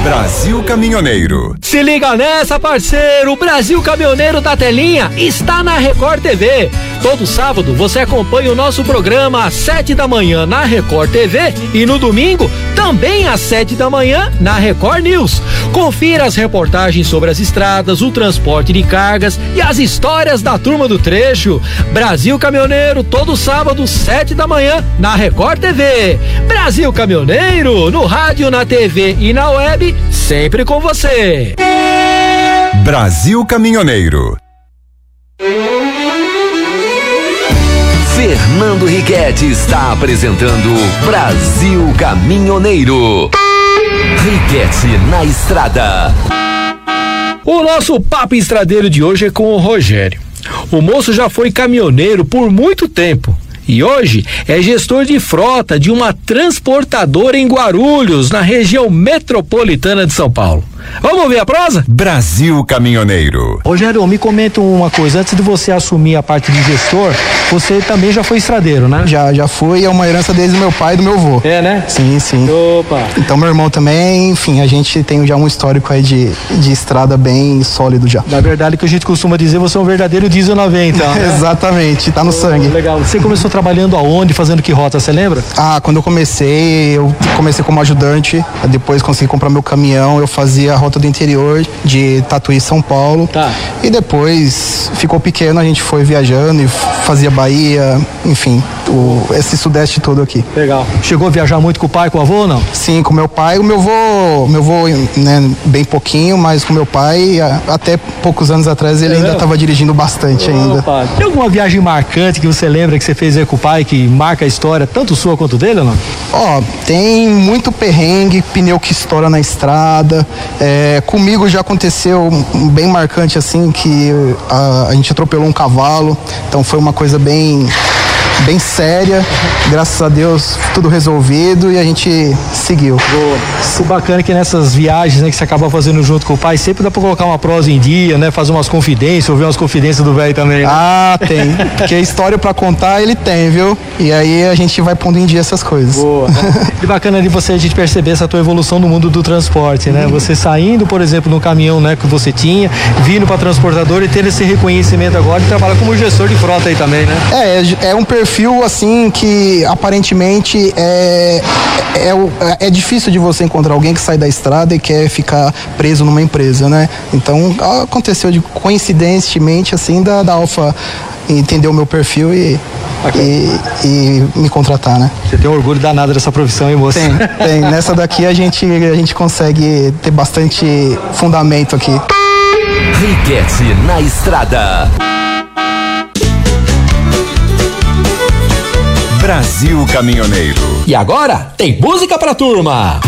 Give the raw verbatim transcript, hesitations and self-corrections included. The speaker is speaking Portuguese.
Brasil Caminhoneiro. Se liga nessa, parceiro! O Brasil Caminhoneiro da Telinha está na Record T V. Todo sábado você acompanha o nosso programa às sete da manhã na Record T V e no domingo também às sete da manhã na Record News. Confira as reportagens sobre as estradas, o transporte de cargas e as histórias da turma do trecho. Brasil Caminhoneiro, todo sábado, sete da manhã na Record T V. Brasil Caminhoneiro, no rádio, na T V e na web, sempre com você. Brasil Caminhoneiro. Fernando Riquetti está apresentando Brasil Caminhoneiro. Riquetti na estrada. O nosso papo estradeiro de hoje é com o Rogério. O moço já foi caminhoneiro por muito tempo e hoje é gestor de frota de uma transportadora em Guarulhos, na região metropolitana de São Paulo. Vamos ver a prosa? Brasil Caminhoneiro. Rogério, me comenta uma coisa, antes de você assumir a parte de gestor, você também já foi estradeiro, né? Já, já fui, é uma herança desde meu pai e do meu avô. É, né? Sim, sim. Opa! Então meu irmão também, enfim, a gente tem já um histórico aí de, de estrada bem sólido já. Na verdade, que a gente costuma dizer, você é um verdadeiro diesel noventa. Né? Exatamente, tá no oh, sangue. Legal. Você começou trabalhando aonde, fazendo que rota, você lembra? Ah, quando eu comecei, eu comecei como ajudante, depois consegui comprar meu caminhão, eu fazia a rota do interior de Tatuí, São Paulo. Tá. E depois ficou pequeno, a gente foi viajando e fazia Bahia, enfim, o, esse sudeste todo aqui. Legal. Chegou a viajar muito com o pai, com o avô ou não? Sim, com meu pai. O meu avô, meu avô, né, bem pouquinho, mas com meu pai, até poucos anos atrás, ele é ainda estava dirigindo bastante. Opa. Ainda. Tem alguma viagem marcante que você lembra que você fez aí com o pai, que marca a história, tanto sua quanto dele ou não? Ó, tem muito perrengue, pneu que estoura na estrada. É, comigo já aconteceu bem marcante assim, que a, a gente atropelou um cavalo, então foi uma coisa bem bem séria, graças a Deus tudo resolvido e a gente seguiu. Boa. O bacana é que nessas viagens, né, que você acaba fazendo junto com o pai, sempre dá pra colocar uma prosa em dia, né, fazer umas confidências, ouvir umas confidências do velho também, né? Ah, tem, porque a história pra contar ele tem, viu? E aí a gente vai pondo em dia essas coisas. Boa. Que bacana de você, a gente perceber essa tua evolução no mundo do transporte, né? Hum. Você saindo, por exemplo, no caminhão, né, que você tinha, vindo pra transportadora e ter esse reconhecimento agora e trabalhar como gestor de frota aí também, né? É, é um perfil perfil assim que aparentemente é, é, é difícil de você encontrar alguém que sai da estrada e quer ficar preso numa empresa, né? Então aconteceu de coincidentemente assim da, da Alfa entender o meu perfil e, e, e me contratar, né? Você tem um orgulho danado dessa profissão, hein, moça? Tem, tem. Nessa daqui a gente, a gente consegue ter bastante fundamento aqui. Riquetti na estrada. Brasil Caminhoneiro. E agora tem música pra turma.